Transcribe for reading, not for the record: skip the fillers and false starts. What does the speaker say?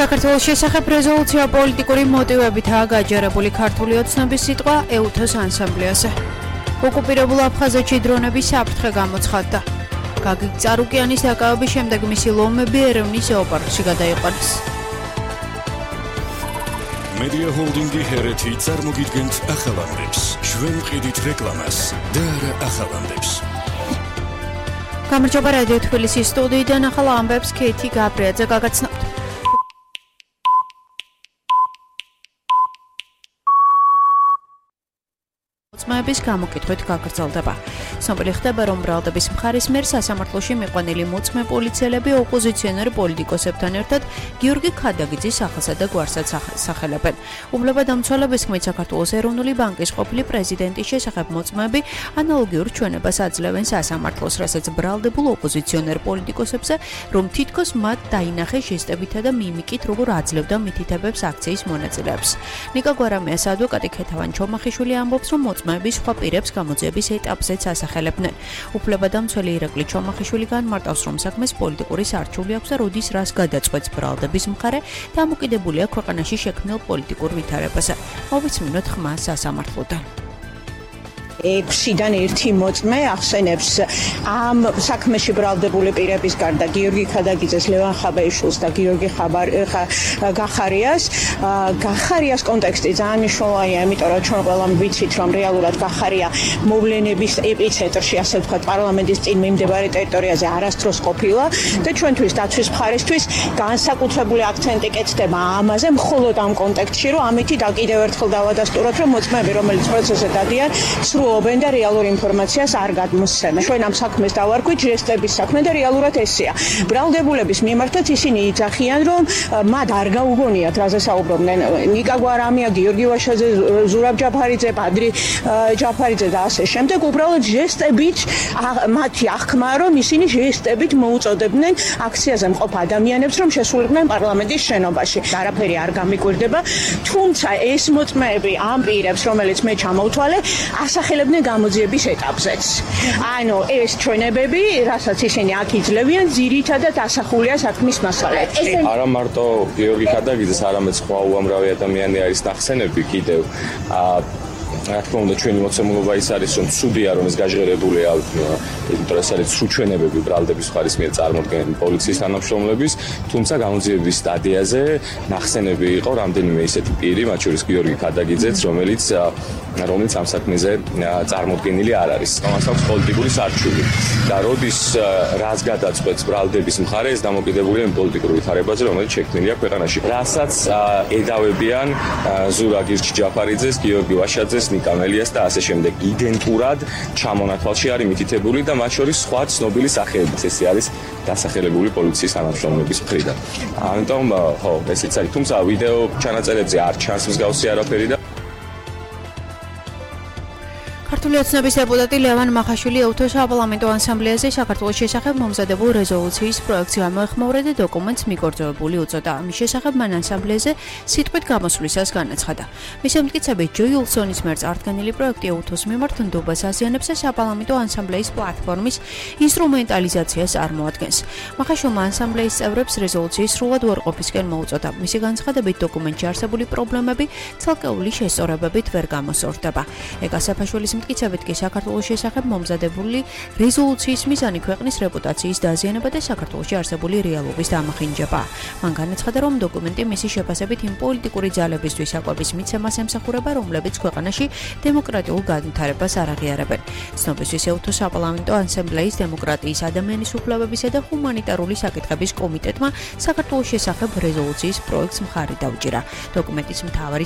საქართველოს შესახებ რეზოლუცია პოლიტიკური მოტივებითაა გაჯერებული ქართული ოცნების სიტყვა ეუთოს ანსამბლეაზე. ოკუპირებულ აფხაზეთში დრონების საფრთხე გამოცხადდა. გაგիկ წარუკიანის დაკავების შემდეგ მისი ლომები ერევნის ზოოპარკში გადაიყვანეს. Media Holding-ი ჰერეთი წარმოგიდგენთ ახალამდებს. ჩვენ ვყიდით რეკლამას და არა ახალამდებს. გამარჯობა რადიო თბილისის სტუდიიდან ახალ ამბებს ქეთი გაბრიაძე გაგაცნობთ. მოწმეების გამოკითხვით გაგრძელდება. ცნობილი ხდება, რომ ბრალდების მხარის მიერ სასამართლოში მიყვანილი მოწმე პოლიციელები ოპოზიციონერ პოლიტიკოსებთან ერთად გიორგი ქადაგიძის სახელსა და გვარსაც სახელებენ. უფლებადამცველების თქმით, საქართველოს ეროვნული ბანკის ყოფილი პრეზიდენტის შესახებ მოწმეები ანალოგიურ ჩვენებას აძლევენ სასამართლოს, რასაც ბრალდებულ ოპოზიციონერ პოლიტიკოსებზე, რომ თითქოს მათ დაინახეს ჟესტებითა და მიმიკით, როგორ აძლევდა მითითებებს აქციის მონაწილეებს. ნიკა გვარამიას ადვოკატი ქეთევან ჩომახიშვილი ამბობს, რომ მოწმეების სხვა პირებს გამოძიების ეტაპზეც ასახელებდნენ. უფლებადამცველი ირაკლი ჩომახიშვილი განმარტავს, რომ საქმეს პოლიტიკური სარჩული აქვს და როდის რას გადაწყვეტს ბრალდების მხარე, დამოკიდებულია ქვეყანაში შექმნილ პოლიტიკურ ვითარებაზე. მოვიცმინოთ ხმა სასამართლოდან. 6-დან 1 მოწმე ახსენებს ამ საქმეში ბრალდებული პირების გარდა გიორგი ქადაგიძეს, ლევან ხაბეიშვილს და გიორგი გახარიას. გახარიას კონტექსტი ძალიან მნიშვნელოვანია, იმიტომ რომ ჩვენ ყველამ ვიცით, რომ რეალურად გახარია მოვლენების ეპიცენტრში, ასე ვთქვათ, პარლამენტის წინ მიმდებარე ტერიტორიაზე არასდროს ყოფილა და ჩვენთვის დაცვის მხარისთვის განსაკუთრებული აქცენტი კეთდება ამაზე, მხოლოდ ამ კონტექსტში, რომ ამითი და კიდევ ერთხელ დავადასტუროთ, რომ მოწმეები, რომელიც პროცესზე დადიან, სრულობენ და რეალურ ინფორმაციას არ გადმოსცემენ. ჩვენ ამ საქმეს დავარქვით ჟესტების საქმე და რეალურად ესეა. ბრალდებულების მიმართაც ისინი იძახიან, რომ მათ არ გაუგონიათ, რაზე საუბრობდნენ ნიკა გვარამია, გიორგი ვაშაძე, ზურაბ ჯაფარიძე, ბადრი ჯაფარიძე და ასე შემდეგ. უბრალოდ ჟესტებით მათი აღქმაა, რომ ისინი ჟესტებით მოუწოდებდნენ აქციაზე მყოფ ადამიანებს, რომ შესულიყვნენ პარლამენტის შენობაში. არაფერი არ გამიკვირდება, თუმცა ეს მოწმეები ამ პირებს, რომელიც მე ჩამოვთვალე, ასახელებდნენ გამოძიების ეტაპზეც. ანუ ეს ჩვენებები, რასაც ისინი აქ იძლევიან, ძირითადად ასახულია საქმის მასალებში. არა მარტო გიორგი ქადაგიძეს, არამედ სხვა უამრავი ადამიანი არის ნახსენები კიდევ. რა თქმა უნდა, ჩვენი მოცემულობა ის არის, რომ ცუდია, რომ ეს გაჟღერებულია, იმიტომ რომ ეს არის სუჩვენებები ბრალდების მხარის მიერ წარმოქმნილი პოლიციის თანამშრომლების, თუმცა გამოძიების სტადიაზე ნახსენები იყო რამდენიმე ისეთი პირი, მათ შორის გიორგი ქადაგიძეც, რომელიც ამ საქმეზე წარმოქმნილი არ არის. მას აქვს პოლიტიკური სარჩული და როდის რას გადაწყვეტს ბრალდების მხარე, ეს დამოკიდებულია იმ პოლიტიკურ ვითარებაზე, რომელიც შექმნილია ქვეყანაში. რასაც ედავებიან ზურაბ ჯაფარიძეს, გიორგი ვაშაძეს, ნიკა მელიას და ასე შემდეგ. იდენტურად ჩამონათვალში არის მითითებული და მათ შორის სხვა ცნობილი სახეებიც ესე არის დასახელებული პოლიციის თანამშრომლების მხრიდან. ამიტომ ხო, ესეც არის. თუმცა ვიდეო ჩანაწერებზე არ ჩანს მსგავსი არაფერი და ქართული ოცნების დეპუტატი ლევან მახაშვილი ეუთოს საპარლამენტო ანსამბლეაზე საქართველოს შესახებ მომზადებულ რეზოლუციის პროექტს გამოეხმაურა და დოკუმენტს მიკორძოებული უწოდა. ამის შესახებ მან ანსამბლეაზე სიტყვით გამოსვლისას განაცხადა. მისი მტკიცებით, ჯო იულსონის მიერ წარდგენილი პროექტი ეუთოს მიმართ ნდობას აზიანებს და საპარლამენტო ანსამბლეის პლატფორმის ინსტრუმენტალიზაციას წარმოადგენს. მახაშვილმა ანსამბლეის წევრებს რეზოლუციის სრულად უარყოფისკენ მოუწოდა. მისი განცხადებით, დოკუმენტში არსებული პრობლემები ცალკეული შესწორებებით ვერ გამოსწორდება. ეკა საფაშვილის მტკიცებით კი საქართველოს შესახებ მომზადებული რეზოლუციის მიზანი ქვეყნის რეპუტაციის დაზიანება და საქართველოში არსებული რეალობის დამახინჯება. მან განაცხადა, რომ დოკუმენტი მისი შეფასებით იმ პოლიტიკური ძალებისთვის აკვების მიცემას ემსახურება, რომლებიც ქვეყანაში დემოკრატიულ განვითარებას არ აღიარებენ. ცნობისთვის ეუთოს საპარლამენტო ანსამბლეის დემოკრატიის, ადამიანის უფლებებისა და ჰუმანიტარული საკითხების კომიტეტმა საქართველოს შესახებ რეზოლუციის პროექტს მხარი დაუჭირა. დოკუმენტის მთავარი